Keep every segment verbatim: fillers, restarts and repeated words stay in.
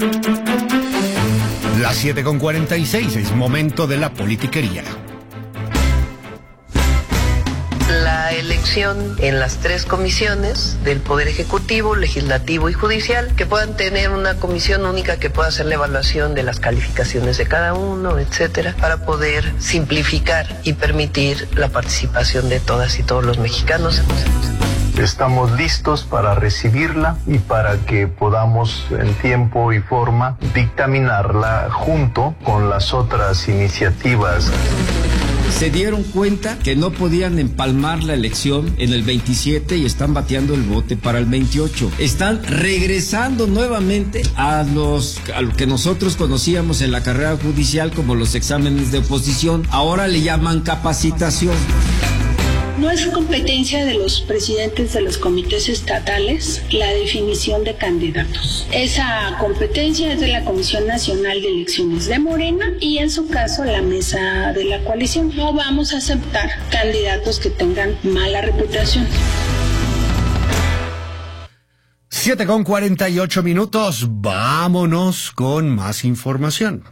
Las siete con cuarenta y seis, es momento de la politiquería. La elección en las tres comisiones del Poder Ejecutivo, Legislativo y Judicial, que puedan tener una comisión única que pueda hacer la evaluación de las calificaciones de cada uno, etcétera, para poder simplificar y permitir la participación de todas y todos los mexicanos. Estamos listos para recibirla y para que podamos en tiempo y forma dictaminarla junto con las otras iniciativas. Se dieron cuenta que no podían empalmar la elección en el veintisiete y están bateando el bote para el veintiocho. Están regresando nuevamente a los a lo que nosotros conocíamos en la carrera judicial como los exámenes de oposición. Ahora le llaman capacitación. No es competencia de los presidentes de los comités estatales la definición de candidatos. Esa competencia es de la Comisión Nacional de Elecciones de Morena y en su caso la mesa de la coalición. No vamos a aceptar candidatos que tengan mala reputación. siete con cuarenta y ocho minutos, vámonos con más información.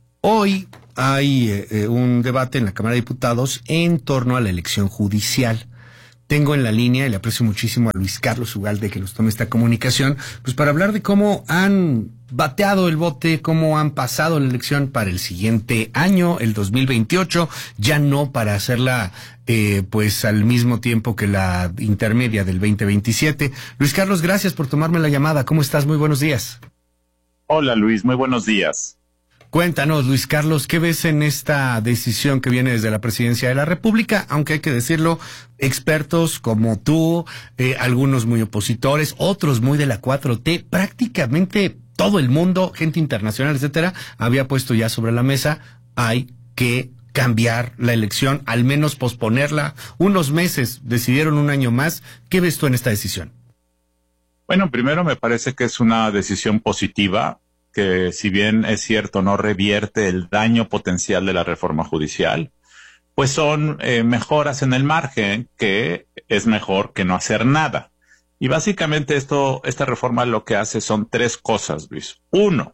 Hoy hay eh, un debate en la Cámara de Diputados en torno a la elección judicial. Tengo en la línea, y le aprecio muchísimo a Luis Carlos Ugalde que nos tome esta comunicación, pues para hablar de cómo han bateado el bote, cómo han pasado la elección para el siguiente año, el dos mil veintiocho, ya no para hacerla eh, pues al mismo tiempo que la intermedia del veinte veintisiete. Luis Carlos, gracias por tomarme la llamada. ¿Cómo estás? Muy buenos días. Hola Luis, muy buenos días. Cuéntanos, Luis Carlos, ¿qué ves en esta decisión que viene desde la Presidencia de la República? Aunque hay que decirlo, expertos como tú, eh, algunos muy opositores, otros muy de la cuatro T, prácticamente todo el mundo, gente internacional, etcétera, había puesto ya sobre la mesa, hay que cambiar la elección, al menos posponerla unos meses, decidieron un año más. ¿Qué ves tú en esta decisión? Bueno, primero me parece que es una decisión positiva, que si bien es cierto no revierte el daño potencial de la reforma judicial, pues son eh, mejoras en el margen que es mejor que no hacer nada. Y básicamente esto, esta reforma lo que hace son tres cosas, Luis. Uno,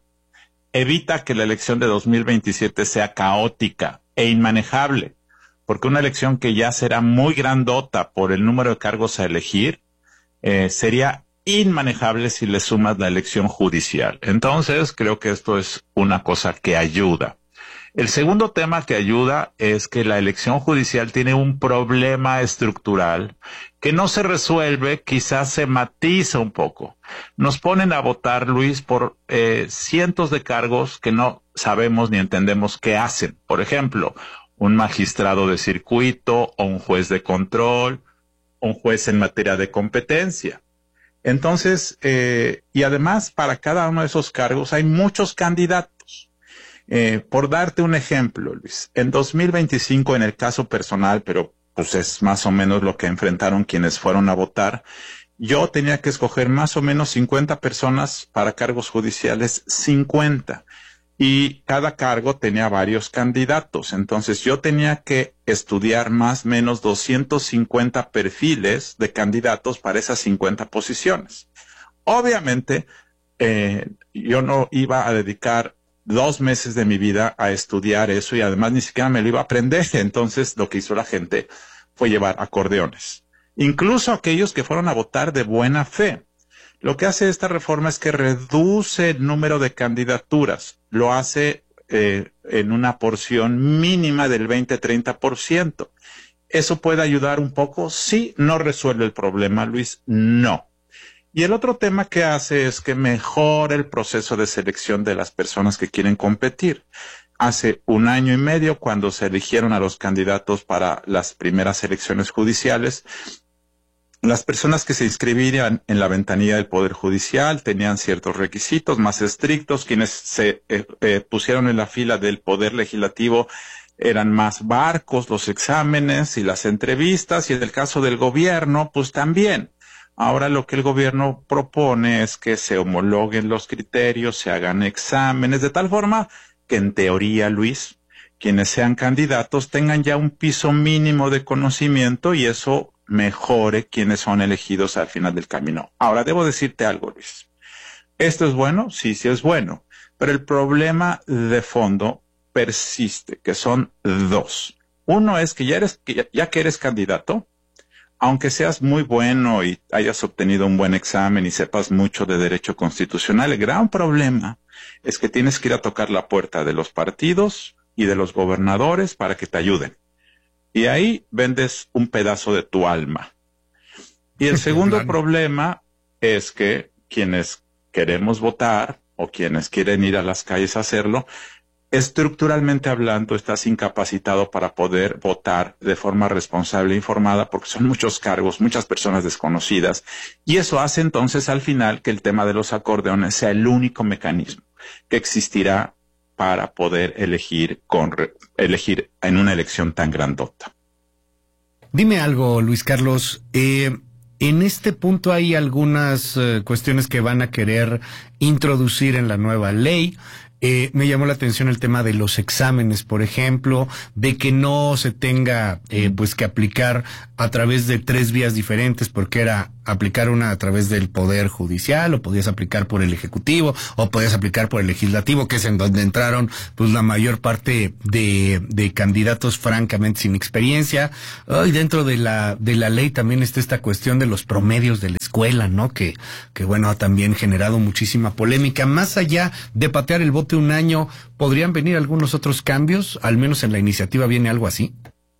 evita que la elección de dos mil veintisiete sea caótica e inmanejable, porque una elección que ya será muy grandota por el número de cargos a elegir, eh, sería inmanejable si le sumas la elección judicial. Entonces, creo que esto es una cosa que ayuda. El segundo tema que ayuda es que la elección judicial tiene un problema estructural que no se resuelve, quizás se matiza un poco. Nos ponen a votar, Luis, por eh, cientos de cargos que no sabemos ni entendemos qué hacen. Por ejemplo, un magistrado de circuito o un juez de control, un juez en materia de competencia. Entonces, eh, y además para cada uno de esos cargos hay muchos candidatos. Eh, por darte un ejemplo, Luis, en dos mil veinticinco en el caso personal, pero pues es más o menos lo que enfrentaron quienes fueron a votar, yo tenía que escoger más o menos cincuenta personas para cargos judiciales, cincuenta. Y cada cargo tenía varios candidatos. Entonces yo tenía que estudiar más o menos doscientos cincuenta perfiles de candidatos para esas cincuenta posiciones. Obviamente, eh, yo no iba a dedicar dos meses de mi vida a estudiar eso y además ni siquiera me lo iba a aprender. Entonces lo que hizo la gente fue llevar acordeones. Incluso aquellos que fueron a votar de buena fe. Lo que hace esta reforma es que reduce el número de candidaturas. Lo hace eh, en una porción mínima del veinte a treinta por ciento. ¿Eso puede ayudar un poco? Sí. ¿No resuelve el problema, Luis? No. Y el otro tema que hace es que mejora el proceso de selección de las personas que quieren competir. Hace un año y medio, cuando se eligieron a los candidatos para las primeras elecciones judiciales, las personas que se inscribían en la ventanilla del Poder Judicial tenían ciertos requisitos más estrictos. Quienes se eh, eh, pusieron en la fila del Poder Legislativo eran más barcos, los exámenes y las entrevistas. Y en el caso del gobierno, pues también. Ahora lo que el gobierno propone es que se homologuen los criterios, se hagan exámenes, de tal forma que en teoría, Luis, quienes sean candidatos tengan ya un piso mínimo de conocimiento y eso mejore quienes son elegidos al final del camino. Ahora, debo decirte algo, Luis. ¿Esto es bueno? Sí, sí es bueno. Pero el problema de fondo persiste, que son dos. Uno es que ya eres, que ya que eres candidato, aunque seas muy bueno y hayas obtenido un buen examen y sepas mucho de derecho constitucional, el gran problema es que tienes que ir a tocar la puerta de los partidos y de los gobernadores para que te ayuden. Y ahí vendes un pedazo de tu alma. Y el segundo claro. problema es que quienes queremos votar o quienes quieren ir a las calles a hacerlo, estructuralmente hablando, estás incapacitado para poder votar de forma responsable e informada porque son muchos cargos, muchas personas desconocidas, y eso hace entonces al final que el tema de los acordeones sea el único mecanismo que existirá para poder elegir, con, elegir en una elección tan grandota. Dime algo, Luis Carlos. Eh, en este punto hay algunas eh, cuestiones que van a querer introducir en la nueva ley. Eh, me llamó la atención el tema de los exámenes, por ejemplo, de que no se tenga eh, pues que aplicar a través de tres vías diferentes, porque era aplicar una a través del Poder Judicial, o podías aplicar por el Ejecutivo, o podías aplicar por el Legislativo, que es en donde entraron pues la mayor parte de, de candidatos francamente sin experiencia. Y dentro de la de la ley también está esta cuestión de los promedios de la escuela, ¿no? Que, que bueno, ha también generado muchísima polémica. Más allá de patear el bote un año, ¿podrían venir algunos otros cambios? Al menos en la iniciativa viene algo así.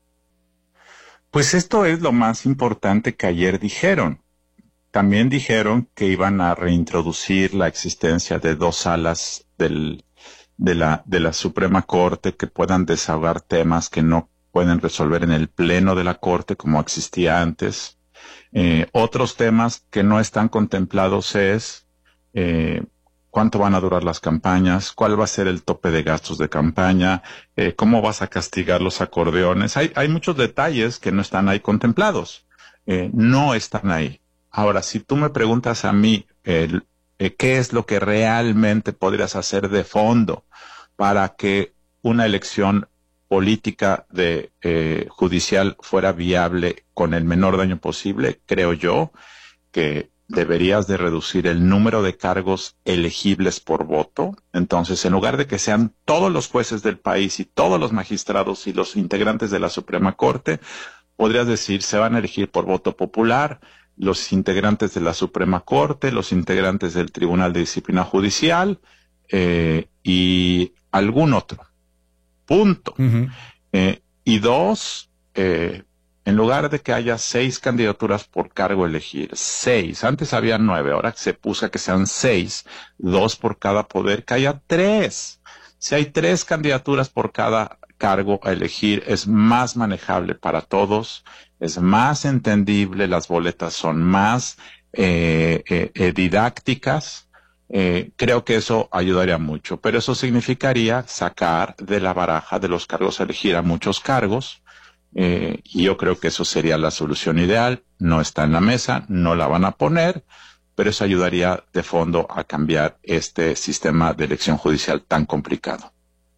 Pues esto es lo más importante que ayer dijeron. También dijeron que iban a reintroducir la existencia de dos salas del, de la, de la Suprema Corte que puedan desahogar temas que no pueden resolver en el Pleno de la Corte como existía antes. Eh, otros temas que no están contemplados es eh, cuánto van a durar las campañas, cuál va a ser el tope de gastos de campaña, eh, cómo vas a castigar los acordeones. Hay, hay muchos detalles que no están ahí contemplados, eh, no están ahí. Ahora, si tú me preguntas a mí eh, eh, qué es lo que realmente podrías hacer de fondo para que una elección política de eh, judicial fuera viable con el menor daño posible, creo yo que deberías de reducir el número de cargos elegibles por voto. Entonces, en lugar de que sean todos los jueces del país y todos los magistrados y los integrantes de la Suprema Corte, podrías decir, se van a elegir por voto popular los integrantes de la Suprema Corte, los integrantes del Tribunal de Disciplina Judicial eh, y algún otro. Punto. Uh-huh. Eh, y dos, eh, en lugar de que haya seis candidaturas por cargo elegir, seis, antes había nueve, ahora se puso a que sean seis, dos por cada poder, que haya tres. Si hay tres candidaturas por cada cargo a elegir, es más manejable para todos, es más entendible, las boletas son más eh, eh, eh, didácticas. Eh, creo que eso ayudaría mucho, pero eso significaría sacar de la baraja de los cargos a elegir a muchos cargos. Eh, y yo creo que eso sería la solución ideal. No está en la mesa, no la van a poner, pero eso ayudaría de fondo a cambiar este sistema de elección judicial tan complicado.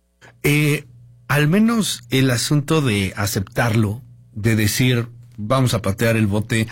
Eh, al menos el asunto de aceptarlo, de decir vamos a patear el bote,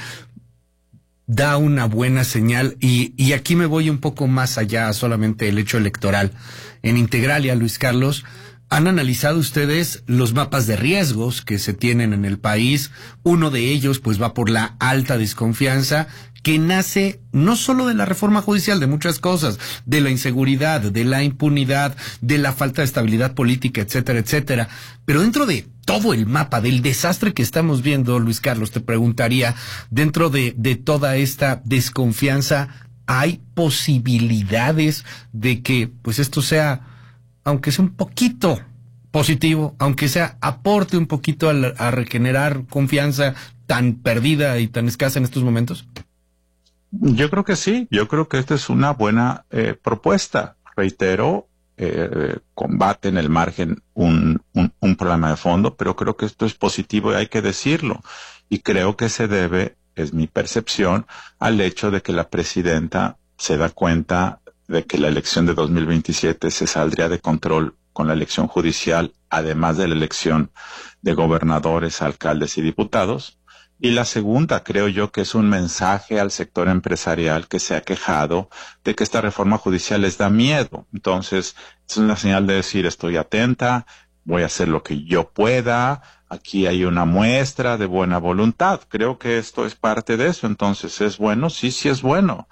da una buena señal, y, y aquí me voy un poco más allá solamente el hecho electoral. En Integralia, Luis Carlos, ¿han analizado ustedes los mapas de riesgos que se tienen en el país? Uno de ellos pues va por la alta desconfianza que nace no solo de la reforma judicial, de muchas cosas, de la inseguridad, de la impunidad, de la falta de estabilidad política, etcétera, etcétera. Pero dentro de todo el mapa del desastre que estamos viendo, Luis Carlos, te preguntaría, dentro de, de toda esta desconfianza, ¿hay posibilidades de que pues esto sea, aunque sea un poquito positivo, aunque sea aporte un poquito a, la, a regenerar confianza tan perdida y tan escasa en estos momentos? Yo creo que sí, yo creo que esta es una buena eh, propuesta. Reitero, eh, combate en el margen un, un, un problema de fondo, pero creo que esto es positivo y hay que decirlo. Y creo que se debe, es mi percepción, al hecho de que la presidenta se da cuenta de que la elección de dos mil veintisiete se saldría de control con la elección judicial, además de la elección de gobernadores, alcaldes y diputados. Y la segunda, creo yo que es un mensaje al sector empresarial que se ha quejado de que esta reforma judicial les da miedo. Entonces, es una señal de decir, estoy atenta, voy a hacer lo que yo pueda, aquí hay una muestra de buena voluntad. Creo que esto es parte de eso. Entonces, ¿es bueno? Sí, sí es bueno.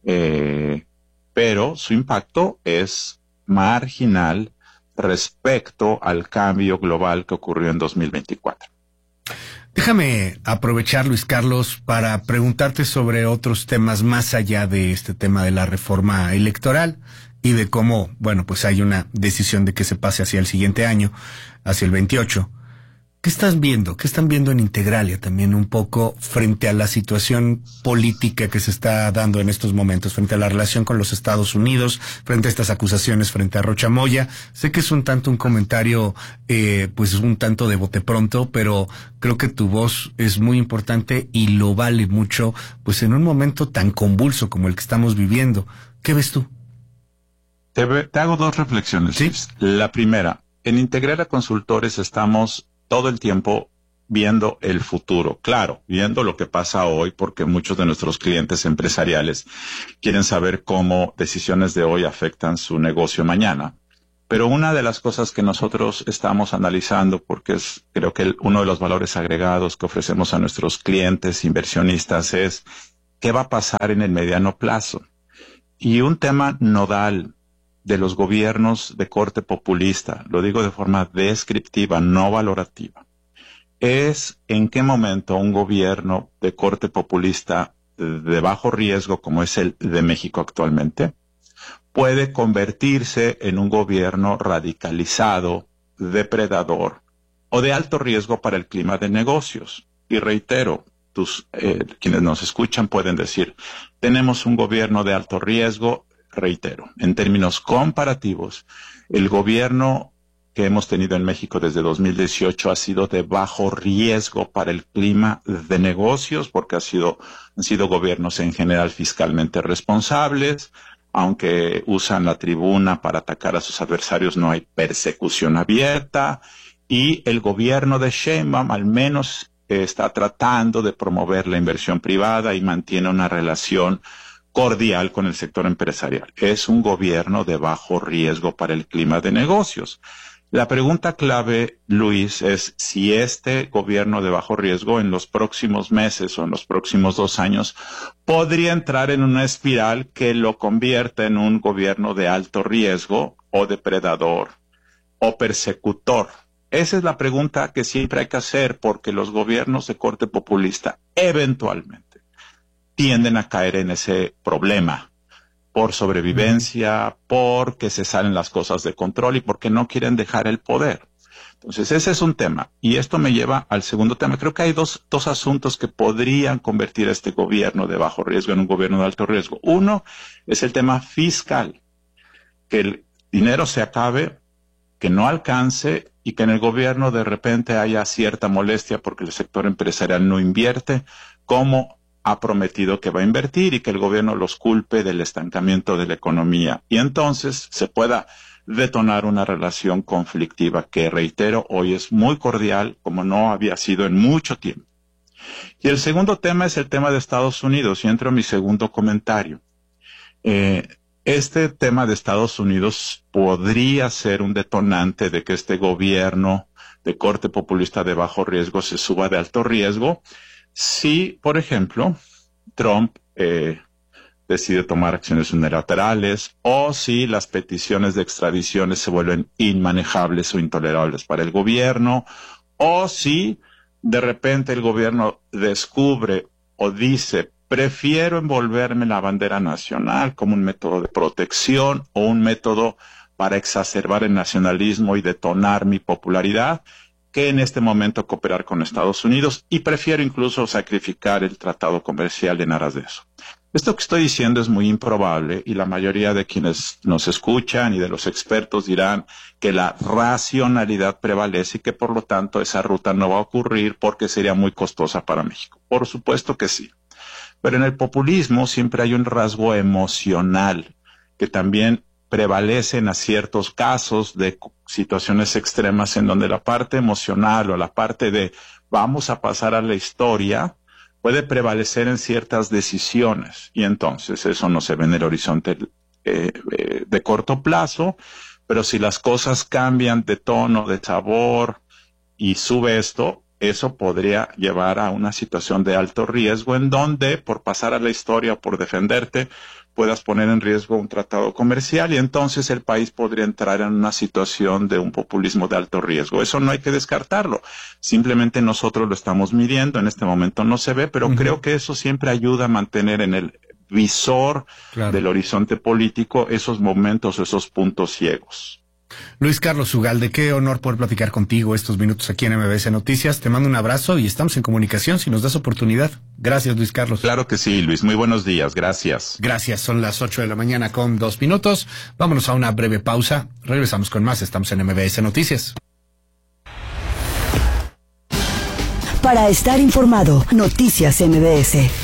Eh, pero su impacto es marginal respecto al cambio global que ocurrió en dos mil veinticuatro. Déjame aprovechar, Luis Carlos, para preguntarte sobre otros temas más allá de este tema de la reforma electoral y de cómo, bueno, pues hay una decisión de que se pase hacia el siguiente año, hacia el veintiocho. ¿Qué estás viendo? ¿Qué están viendo en Integralia también un poco frente a la situación política que se está dando en estos momentos, frente a la relación con los Estados Unidos, frente a estas acusaciones frente a Rocha Moya? Sé que es un tanto un comentario, eh, pues un tanto de bote pronto, pero creo que tu voz es muy importante y lo vale mucho, pues en un momento tan convulso como el que estamos viviendo. ¿Qué ves tú? Te, te hago dos reflexiones. ¿Sí? La primera, en Integralia Consultores estamos todo el tiempo viendo el futuro, claro, viendo lo que pasa hoy, porque muchos de nuestros clientes empresariales quieren saber cómo decisiones de hoy afectan su negocio mañana. Pero una de las cosas que nosotros estamos analizando, porque es creo que el, uno de los valores agregados que ofrecemos a nuestros clientes inversionistas es qué va a pasar en el mediano plazo. Y un tema nodal de los gobiernos de corte populista, lo digo de forma descriptiva, no valorativa, es en qué momento un gobierno de corte populista de bajo riesgo, como es el de México actualmente, puede convertirse en un gobierno radicalizado, depredador o de alto riesgo para el clima de negocios. Y reitero, tus, eh, quienes nos escuchan pueden decir, tenemos un gobierno de alto riesgo. Reitero, en términos comparativos, el gobierno que hemos tenido en México desde dos mil dieciocho ha sido de bajo riesgo para el clima de negocios, porque ha sido, han sido gobiernos en general fiscalmente responsables, aunque usan la tribuna para atacar a sus adversarios, no hay persecución abierta, y el gobierno de Sheinbaum al menos eh, está tratando de promover la inversión privada y mantiene una relación cordial con el sector empresarial. Es un gobierno de bajo riesgo para el clima de negocios. La pregunta clave, Luis, es si este gobierno de bajo riesgo en los próximos meses o en los próximos dos años podría entrar en una espiral que lo convierta en un gobierno de alto riesgo o depredador o persecutor. Esa es la pregunta que siempre hay que hacer, porque los gobiernos de corte populista eventualmente tienden a caer en ese problema por sobrevivencia, porque se salen las cosas de control y porque no quieren dejar el poder. Entonces ese es un tema. Y esto me lleva al segundo tema. Creo que hay dos, dos asuntos que podrían convertir a este gobierno de bajo riesgo en un gobierno de alto riesgo. Uno es el tema fiscal, que el dinero se acabe, que no alcance y que en el gobierno de repente haya cierta molestia porque el sector empresarial no invierte, como ha prometido que va a invertir, y que el gobierno los culpe del estancamiento de la economía. Y entonces se pueda detonar una relación conflictiva que, reitero, hoy es muy cordial, como no había sido en mucho tiempo. Y el segundo tema es el tema de Estados Unidos, y entro en mi segundo comentario. Eh, este tema de Estados Unidos podría ser un detonante de que este gobierno de corte populista de bajo riesgo se suba de alto riesgo, si, por ejemplo, Trump eh, decide tomar acciones unilaterales, o si las peticiones de extradiciones se vuelven inmanejables o intolerables para el gobierno, o si de repente el gobierno descubre o dice, prefiero envolverme en la bandera nacional como un método de protección o un método para exacerbar el nacionalismo y detonar mi popularidad, que en este momento cooperar con Estados Unidos, y prefiero incluso sacrificar el tratado comercial en aras de eso. Esto que estoy diciendo es muy improbable, y la mayoría de quienes nos escuchan y de los expertos dirán que la racionalidad prevalece y que por lo tanto esa ruta no va a ocurrir porque sería muy costosa para México. Por supuesto que sí. Pero en el populismo siempre hay un rasgo emocional que también prevalecen a ciertos casos de situaciones extremas en donde la parte emocional o la parte de vamos a pasar a la historia puede prevalecer en ciertas decisiones y entonces eso no se ve en el horizonte eh, eh, de corto plazo, pero si las cosas cambian de tono, de sabor y sube esto, eso podría llevar a una situación de alto riesgo en donde por pasar a la historia, por defenderte, puedas poner en riesgo un tratado comercial y entonces el país podría entrar en una situación de un populismo de alto riesgo. Eso no hay que descartarlo. Simplemente nosotros lo estamos midiendo. En este momento no se ve, pero uh-huh. creo que eso siempre ayuda a mantener en el visor claro. del horizonte político esos momentos, esos puntos ciegos. Luis Carlos Ugalde, qué honor poder platicar contigo estos minutos aquí en M B S Noticias. Te mando un abrazo y estamos en comunicación si nos das oportunidad. Gracias, Luis Carlos. Claro que sí, Luis. Muy buenos días. Gracias. Gracias. Son las ocho de la mañana con dos minutos. Vámonos a una breve pausa. Regresamos con más. Estamos en M B S Noticias. Para estar informado, Noticias M B S.